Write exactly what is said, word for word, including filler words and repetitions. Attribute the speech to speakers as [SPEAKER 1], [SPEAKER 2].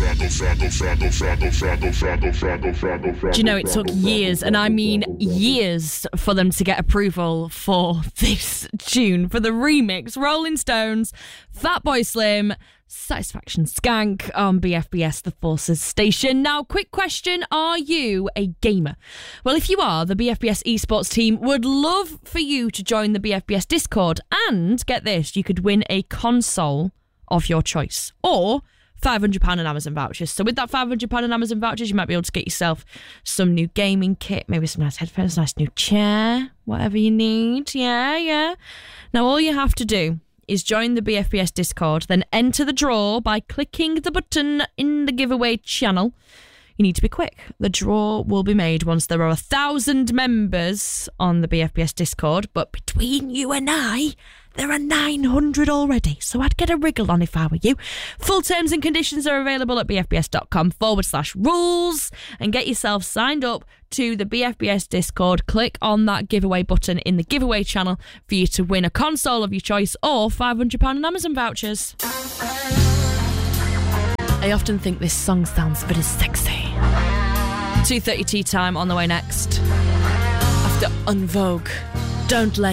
[SPEAKER 1] Do you know it took years, and I mean years, for them to get approval for this tune, for the remix? Rolling Stones, Fatboy Slim, Satisfaction Skank on B F B S, the Forces station. Now, quick question, are you a gamer? Well, if you are, the B F B S esports team would love for you to join the B F B S Discord, and get this, you could win a console of your choice, or five hundred pounds in Amazon vouchers. So with that five hundred pounds in Amazon vouchers, you might be able to get yourself some new gaming kit, maybe some nice headphones, nice new chair, whatever you need. Yeah, yeah. Now, all you have to do is join the B F B S Discord, then enter the draw by clicking the button in the giveaway channel. You need to be quick. The draw will be made once there are a thousand members on the B F B S Discord, but between you and I, there are nine hundred already, so I'd get a wriggle on if I were you. Full terms and conditions are available at bfbs.com forward slash rules, and get yourself signed up to the B F B S Discord. Click on that giveaway button in the giveaway channel for you to win a console of your choice or five hundred pounds in Amazon vouchers. I often think this song sounds very sexy. two thirty tea time on the way next. After En Vogue, Don't Let